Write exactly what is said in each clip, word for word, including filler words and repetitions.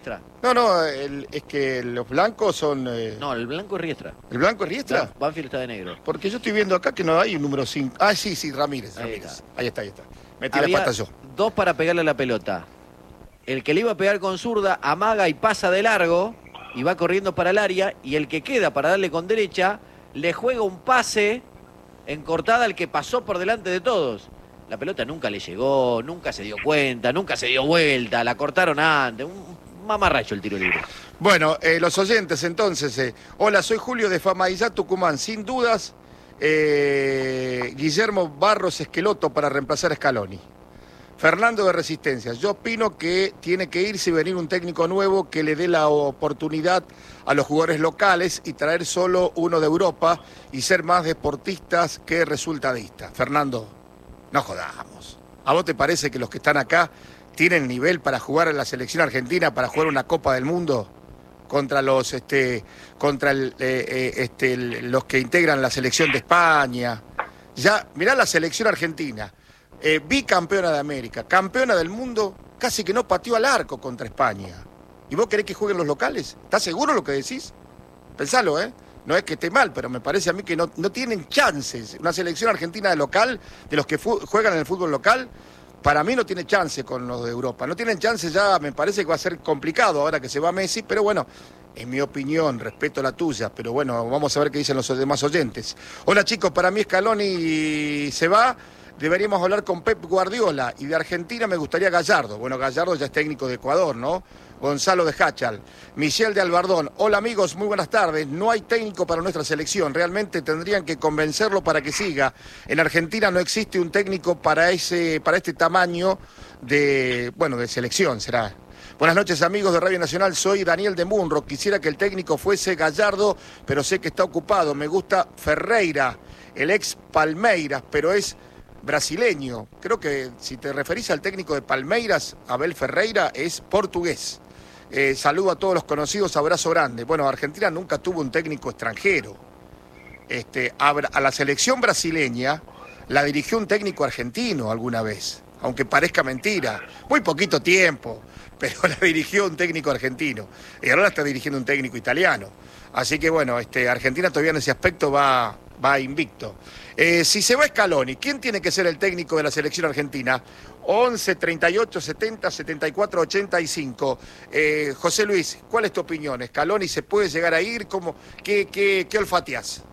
No, no, el, es que los blancos son... Eh... No, el blanco es Riestra. ¿El blanco es Riestra? No, Banfield está de negro. Porque yo estoy viendo acá que no hay un número cinco. Ah, sí, sí, Ramírez. Ahí Ramírez. está. Ahí está, ahí está. Metí la Había pata yo. dos para pegarle a la pelota. El que le iba a pegar con zurda amaga y pasa de largo y va corriendo para el área, y el que queda para darle con derecha le juega un pase en cortada al que pasó por delante de todos. La pelota nunca le llegó, nunca se dio cuenta, nunca se dio vuelta, la cortaron antes. Un mamarracho el tiro libre. Bueno, eh, los oyentes entonces. Eh, hola, soy Julio de Famaillá, Tucumán. Sin dudas, eh, Guillermo Barros Esqueloto para reemplazar a Scaloni. Fernando de Resistencia. Yo opino que tiene que irse y venir un técnico nuevo que le dé la oportunidad a los jugadores locales y traer solo uno de Europa y ser más deportistas que resultadistas. Fernando, no jodamos. ¿A vos te parece que los que están acá tienen nivel para jugar en la selección argentina, para jugar una Copa del Mundo contra los este contra el, eh, eh, este, el, los que integran la selección de España? Ya, mirá la selección argentina. Eh, bicampeona de América, campeona del mundo, casi que no pateó al arco contra España. ¿Y vos querés que jueguen los locales? ¿Estás seguro lo que decís? Pensalo, ¿eh? No es que esté mal, pero me parece a mí que no, no tienen chances. Una selección argentina de local, de los que juegan en el fútbol local, para mí no tiene chance con los de Europa. No tienen chance ya, me parece que va a ser complicado ahora que se va Messi, pero bueno, es mi opinión, respeto la tuya, pero bueno, vamos a ver qué dicen los demás oyentes. Hola chicos, para mí Scaloni se va. Deberíamos hablar con Pep Guardiola, y de Argentina me gustaría Gallardo. Bueno, Gallardo ya es técnico de Ecuador, ¿no? Gonzalo de Hachal. Michel de Albardón. Hola amigos, muy buenas tardes. No hay técnico para nuestra selección. Realmente tendrían que convencerlo para que siga. En Argentina no existe un técnico para ese, para este tamaño de, bueno, de selección, será. Buenas noches amigos de Radio Nacional, soy Daniel de Munro. Quisiera que el técnico fuese Gallardo, pero sé que está ocupado. Me gusta Ferreira, el ex Palmeiras, pero es brasileño. Creo que si te referís al técnico de Palmeiras, Abel Ferreira, es portugués. Eh, saludo a todos los conocidos, abrazo grande. Bueno, Argentina nunca tuvo un técnico extranjero. Este, a, a la selección brasileña la dirigió un técnico argentino alguna vez, aunque parezca mentira. Muy poquito tiempo, pero la dirigió un técnico argentino. Y ahora la está dirigiendo un técnico italiano. Así que bueno, este, Argentina todavía en ese aspecto va, va invicto. Eh, si se va Scaloni, ¿quién tiene que ser el técnico de la selección argentina? once, treinta y ocho, setenta, setenta y cuatro, ochenta y cinco. Eh, José Luis, ¿cuál es tu opinión? ¿Scaloni se puede llegar a ir? ¿Cómo, qué, qué, qué olfateás?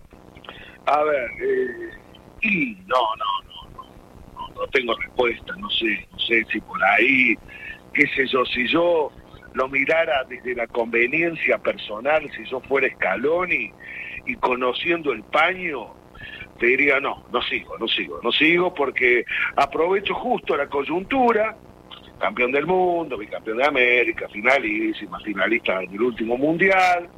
A ver, eh, y no, no, no, no, no tengo respuesta, no sé, no sé si por ahí, qué sé yo, si yo lo mirara desde la conveniencia personal, si yo fuera Scaloni y conociendo el paño, te diría no, no sigo, no sigo, no sigo porque aprovecho justo la coyuntura, campeón del mundo, bicampeón de América, finalísima, finalista en el último mundial,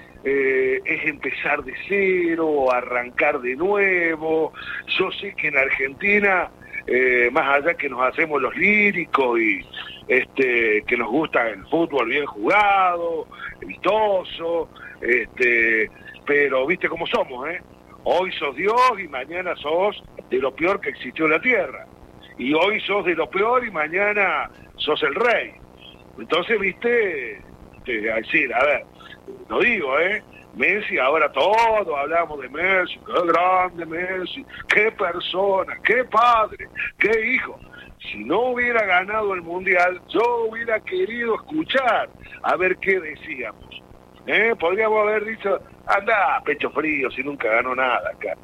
eh, es empezar de cero, arrancar de nuevo. Yo sé que en Argentina, eh, más allá que nos hacemos los líricos y este, que nos gusta el fútbol bien jugado, vistoso, este, pero viste cómo somos, ¿eh? Hoy sos Dios y mañana sos de lo peor que existió en la tierra. Y hoy sos de lo peor y mañana sos el rey. Entonces, viste, te voy a decir, a ver, no digo, ¿eh? Messi, ahora todos hablamos de Messi, qué grande Messi, qué persona, qué padre, qué hijo. Si no hubiera ganado el Mundial, yo hubiera querido escuchar a ver qué decíamos. ¿Eh? Podríamos haber dicho, anda, pecho frío, si nunca ganó nada acá.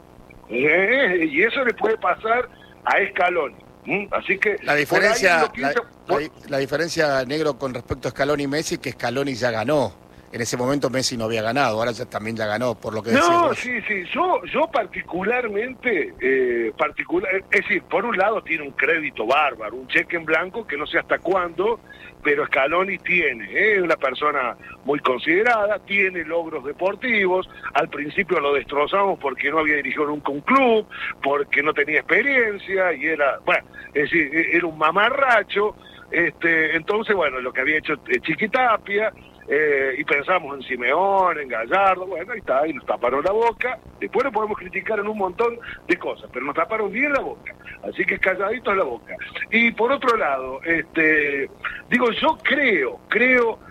¿Eh? Y eso le puede pasar a Scaloni. ¿Mm? Así que la diferencia, quiso, la, por... la, la diferencia, negro, con respecto a Scaloni y Messi, que Scaloni ya ganó. En ese momento Messi no había ganado, ahora ya también ya ganó, por lo que decís. No, vos. sí, sí, yo, yo particularmente, eh, particular, es decir, por un lado tiene un crédito bárbaro, un cheque en blanco que no sé hasta cuándo, pero Scaloni tiene, es eh, una persona muy considerada, tiene logros deportivos, al principio lo destrozamos porque no había dirigido nunca un club, porque no tenía experiencia, y era, bueno, es decir, era un mamarracho, este, entonces, bueno, lo que había hecho Chiquitapia, Eh, y pensamos en Simeone, en Gallardo, bueno, ahí está, y nos taparon la boca. Después lo podemos criticar en un montón de cosas, pero nos taparon bien la boca, así que calladitos la boca. Y por otro lado, este, digo, yo creo, creo